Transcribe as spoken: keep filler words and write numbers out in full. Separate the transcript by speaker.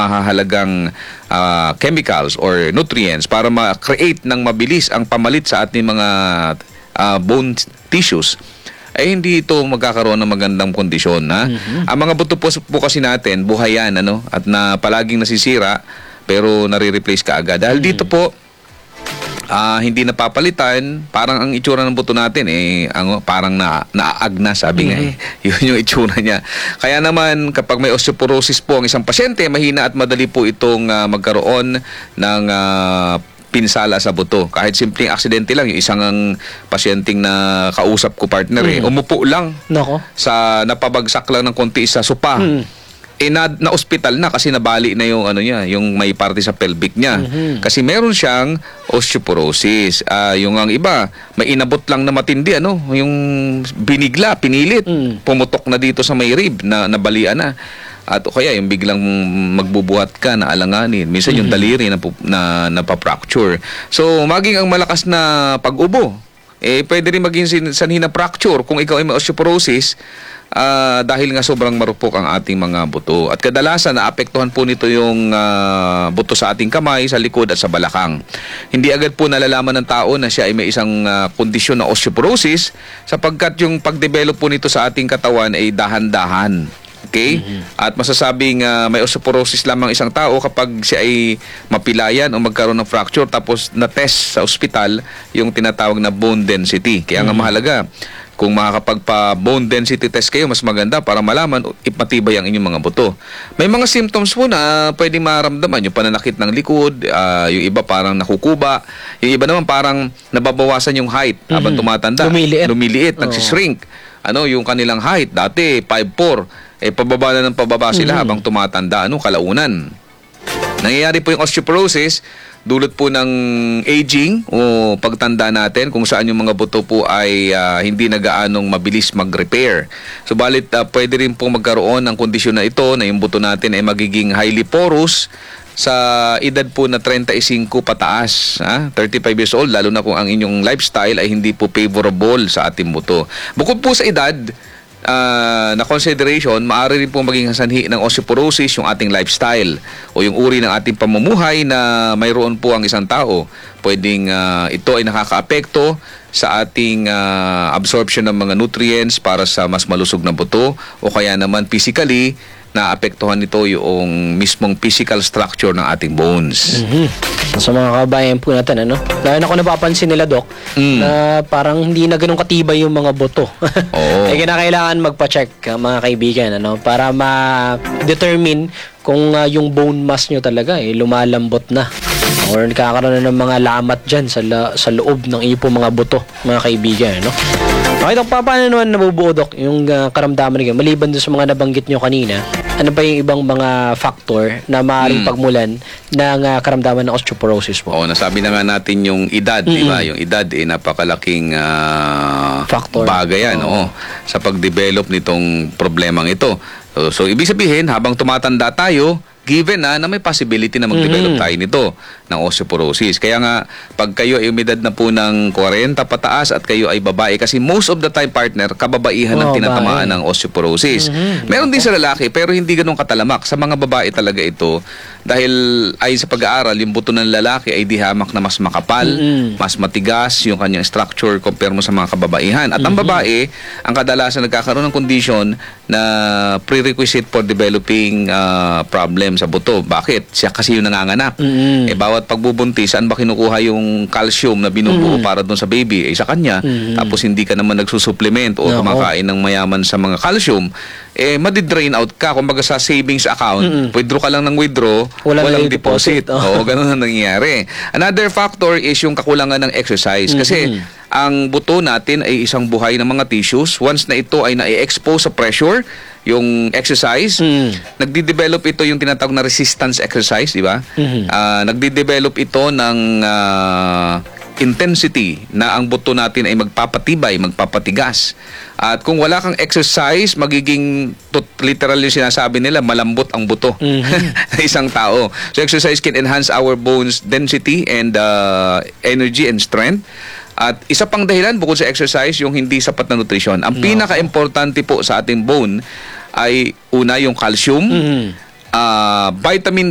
Speaker 1: mahahalagang uh, chemicals or nutrients para ma-create ng mabilis ang pamalit sa ating mga uh, bone tissues, ay hindi ito magkakaroon ng magandang kondisyon. Ha? Mm-hmm. Ang mga buto po, po kasi natin, buhay yan, ano? At na palaging nasisira, pero nare-replace ka agad. Dahil mm-hmm. dito po, uh, hindi napapalitan, parang ang itsura ng buto natin, eh, ang, parang na, naaagna, sabi mm-hmm. nga eh. Yun yung itsura niya. Kaya naman, kapag may osteoporosis po ang isang pasyente, mahina at madali po itong uh, magkaroon ng uh, pinsala sa buto. Kahit simpleng aksidente lang, yung isang ang pasyenteng na kausap ko partner mm. eh, umupo lang.
Speaker 2: Nako.
Speaker 1: Sa napabagsak lang ng konti sa sopa. Mm. Eh na, na hospital na kasi nabali na yung ano niya, yung may parte sa pelvic niya. Mm-hmm. Kasi meron siyang osteoporosis. Uh, yung ang iba, may inabot lang na matindi ano, yung binigla, pinilit, mm. pumutok na dito sa may rib na nabalian na. At o kaya yung biglang magbubuhat ka na alanganin. Minsan yung daliri na, na napapracture. So, maging ang malakas na pag-ubo, eh, pwede rin maging sanhi na fracture kung ikaw ay may osteoporosis uh, dahil nga sobrang marupok ang ating mga buto. At kadalasan, naapektuhan po nito yung uh, buto sa ating kamay, sa likod at sa balakang. Hindi agad po nalalaman ng tao na siya ay may isang uh, kondisyon na osteoporosis sapagkat yung pag-develop po nito sa ating katawan ay dahan-dahan. Okay? Mm-hmm. At masasabing uh, may osteoporosis lamang isang tao kapag siya ay mapilayan o magkaroon ng fracture tapos na-test sa ospital yung tinatawag na bone density. Kaya mm-hmm. nga mahalaga, kung makakapagpa-bone density test kayo, mas maganda para malaman ipatibay ang inyong mga buto. May mga symptoms po na pwedeng maramdaman. Yung pananakit ng likod, uh, yung iba parang nakukuba, yung iba naman parang nababawasan yung height mm-hmm. habang tumatanda.
Speaker 2: Lumiliit.
Speaker 1: Lumiliit, oh. nagsishrink. Ano, yung kanilang height, dati five four. Eh, pababa na ng pababa sila mm. habang tumatanda, ano, kalaunan. Nangyayari po yung osteoporosis, dulot po ng aging o pagtanda natin kung saan yung mga buto po ay uh, hindi na gaanong mabilis mag-repair. Subalit, uh, pwede rin po magkaroon ng kondisyon na ito na yung buto natin ay magiging highly porous sa edad po na thirty-five pataas, ha? thirty-five years old, lalo na kung ang inyong lifestyle ay hindi po favorable sa ating buto. Bukod po sa edad, Uh, na consideration, maaari rin po maging sanhi ng osteoporosis yung ating lifestyle o yung uri ng ating pamumuhay na mayroon po ang isang tao. Pwedeng uh, ito ay nakakaapekto sa ating uh, absorption ng mga nutrients para sa mas malusog na buto o kaya naman physically naapektuhan nito yung mismong physical structure ng ating bones.
Speaker 2: Mm-hmm. Sa mga kabayan po natin, ano? Lalo na kung napapansin nila, Doc, mm. na parang hindi na ganun katibay yung mga buto. Oh. Eh, kinakailangan magpa-check, mga kaibigan, ano? Para ma-determine kung uh, yung bone mass nyo talaga eh, lumalambot na. Or nagkakaroon na ng mga lamat dyan sa, la- sa loob ng ipo mga buto, mga kaibigan, ano? Okay, Dok, paano naman nabubuo, Dok, yung uh, karamdaman nyo? Maliban doon sa mga nabanggit nyo kanina, ano ba yung ibang mga factor na maaaring hmm. pagmulan ng uh, karamdaman ng osteoporosis po?
Speaker 1: Oo, nasabi na nga natin yung edad, mm-hmm. di ba? Yung edad, eh, napakalaking uh,
Speaker 2: factor.
Speaker 1: Bagay yan, oh. sa pag-develop nitong problemang ito. So, so, ibig sabihin, habang tumatanda tayo, given na, na may possibility na mag-develop mm-hmm. tayo nito ng osteoporosis. Kaya nga, pag kayo ay umidad na po ng forty pataas at kayo ay babae, kasi most of the time, partner, kababaihan
Speaker 2: oh,
Speaker 1: ng tinatamaan ng osteoporosis. Mm-hmm. Meron din sa lalaki, pero hindi ganun katalamak. Sa mga babae talaga ito, dahil ay sa pag-aaral, yung buto ng lalaki ay dihamak na mas makapal, mm-hmm. mas matigas yung kanyang structure compare mo sa mga kababaihan. At mm-hmm. ang babae, ang kadalasan nagkakaroon ng condition na prerequisite for developing uh, problem sa buto. Bakit? Siya kasi yung nanganganak. Mm-hmm. Eh, bawat pagbubuntis, saan ba kinukuha yung calcium na binubuo mm-hmm. para doon sa baby? Eh, sa kanya. Mm-hmm. Tapos hindi ka naman nagsusupplement o no, kumakain ng mayaman sa mga calcium. Eh, madi-drain out ka. Kumbaga sa savings account, mm-hmm. withdraw ka lang ng withdraw, walang, walang deposit. deposit. Oh. Oo, ganun ang nangyayari. Another factor is yung kakulangan ng exercise. Kasi mm-hmm. ang buto natin ay isang buhay ng mga tissues. Once na ito ay na-expose sa pressure, yung exercise, mm. nagde-develop ito yung tinatawag na resistance exercise, di ba? Mm-hmm. Uh, nagde-develop ito ng uh, intensity na ang buto natin ay magpapatibay, magpapatigas. At kung wala kang exercise, magiging literal yung sinasabi nila, malambot ang buto mm-hmm. ng isang tao. So exercise can enhance our bones density and uh, energy and strength. At isa pang dahilan bukod sa exercise, yung hindi sapat na nutrition. Ang no. pinaka-importante po sa ating bone ay una yung calcium, mm-hmm. uh, vitamin